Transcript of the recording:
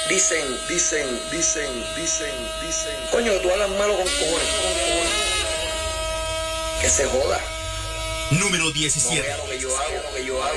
Dicen. Coño, que tú hablas malo con cojones. Que se joda. Número 17. No vea lo que yo hago.